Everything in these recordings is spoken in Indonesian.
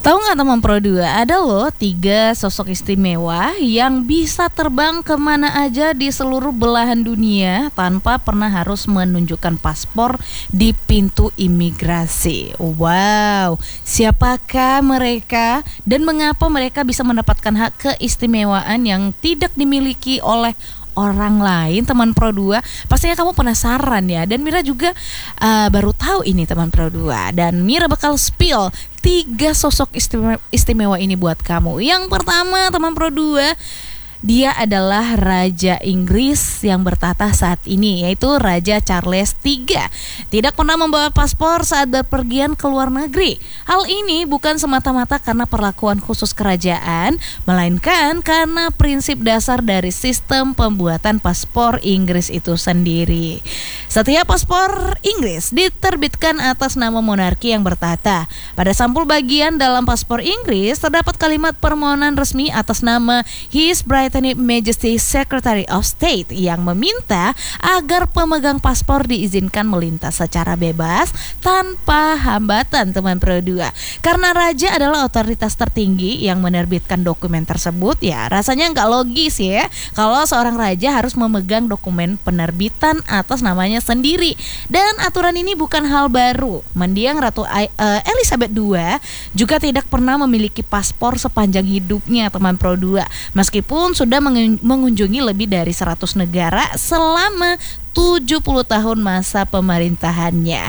Tahu nggak teman Pro 2, ada loh 3 sosok istimewa yang bisa terbang kemana aja di seluruh belahan dunia tanpa pernah harus menunjukkan paspor di pintu imigrasi. Wow, siapakah mereka dan mengapa mereka bisa mendapatkan hak keistimewaan yang tidak dimiliki oleh orang lain? Teman Pro 2, pastinya kamu penasaran ya. Dan Mira juga baru tahu ini teman Pro 2. Dan Mira bakal spill 3 sosok istimewa ini buat kamu. Yang pertama teman Pro 2, dia adalah Raja Inggris yang bertahta saat ini, yaitu Raja Charles III. Tidak pernah membawa paspor saat berpergian ke luar negeri. Hal ini bukan semata-mata karena perlakuan khusus kerajaan, melainkan karena prinsip dasar dari sistem pembuatan paspor Inggris itu sendiri. Setiap paspor Inggris diterbitkan atas nama monarki yang bertahta. Pada sampul bagian dalam paspor Inggris terdapat kalimat permohonan resmi atas nama His Britannic Majesty Secretary of State yang meminta agar pemegang paspor diizinkan melintas secara bebas tanpa hambatan teman Pro 2. Karena raja adalah otoritas tertinggi yang menerbitkan dokumen tersebut, ya rasanya nggak logis ya kalau seorang raja harus memegang dokumen penerbitan atas namanya sendiri. Dan aturan ini bukan hal baru. Mendiang Ratu Elizabeth II juga tidak pernah memiliki paspor sepanjang hidupnya teman Pro 2, meskipun sudah mengunjungi lebih dari 100 negara selama 70 tahun masa pemerintahannya.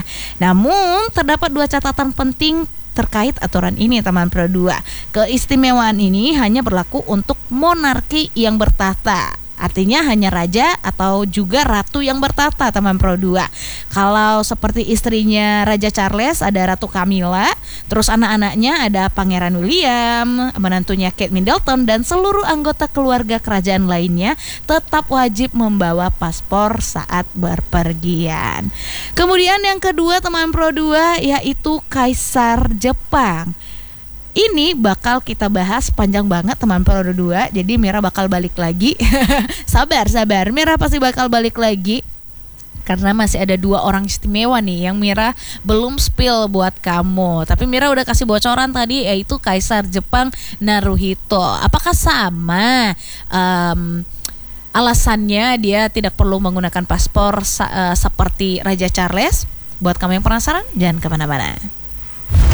Namun terdapat 2 catatan penting terkait aturan ini teman Pro 2. Keistimewaan ini hanya berlaku untuk monarki yang bertahta. Artinya hanya raja atau juga ratu yang bertahta teman Pro 2. Kalau seperti istrinya Raja Charles ada Ratu Camilla, terus anak-anaknya ada Pangeran William, menantunya Kate Middleton, dan seluruh anggota keluarga kerajaan lainnya tetap wajib membawa paspor saat berpergian. Kemudian yang kedua teman Pro 2 yaitu Kaisar Jepang. Ini bakal kita bahas panjang banget teman Pro 2. Jadi Mira bakal balik lagi. Sabar, Mira pasti bakal balik lagi karena masih ada 2 orang istimewa nih yang Mira belum spill buat kamu. Tapi Mira udah kasih bocoran tadi, yaitu Kaisar Jepang Naruhito. Apakah sama alasannya dia tidak perlu menggunakan paspor seperti Raja Charles? Buat kamu yang penasaran, jangan kemana-mana.